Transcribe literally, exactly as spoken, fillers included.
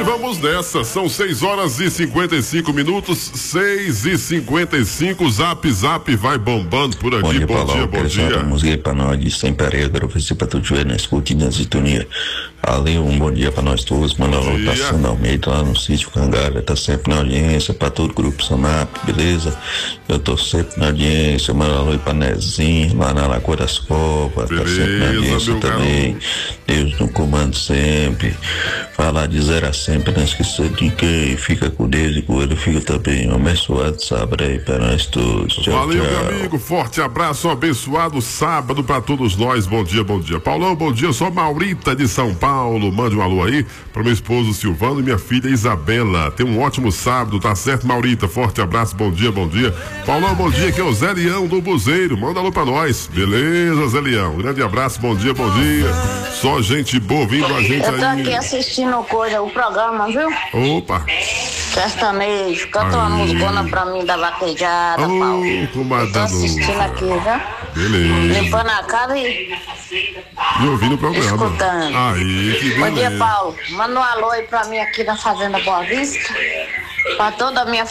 E vamos nessa, são seis horas e cinquenta e cinco minutos, seis e cinquenta e cinco, zap zap vai bombando por aqui. Bom dia, bom dia, bom dia. Uma música aí pra nós de Sem Pareia, agora oferecer pra todos ver na escuta e na sintonia. Valeu, um bom dia pra nós todos, mano. Alô, tá sendo Almeida lá no sítio Cangalha, tá sempre na audiência, pra todo o grupo Sanap, beleza? Eu tô sempre na audiência, mano. Alô, pra Nezinho, lá na Lagoa das Covas, tá sempre na audiência também. Garoto. Deus no comando sempre. Falar de zero a sempre, não esquecer de quem fica com Deus e com ele fica também. Um abençoado sábado aí pra nós todos. Tchau, valeu, tchau. Meu amigo, forte abraço, um abençoado sábado pra todos nós. Bom dia, bom dia. Paulão, bom dia, eu sou Maurita de São Paulo. Mande um alô aí pro meu esposo Silvano e minha filha Isabela. Tem um ótimo sábado, tá certo, Maurita? Forte abraço, bom dia, bom dia. Paulão, bom dia, que é o Zé Leão do Buzeiro. Manda alô pra nós. Beleza, Zé Leão? Grande abraço, bom dia, bom dia. Só gente boa vindo com a gente aí. Eu tô aqui assistindo coisa, o programa, viu? Opa! Sertanejo, canta uma musicona pra mim da vaquejada, oh, Paulo. Eu tô assistindo aqui, viu? Beleza. Limpando a casa e... E ouvindo o programa. Escutando. Aí, que beleza. Bom dia, Paulo. Manda um alô aí pra mim aqui na Fazenda Boa Vista. Pra toda a minha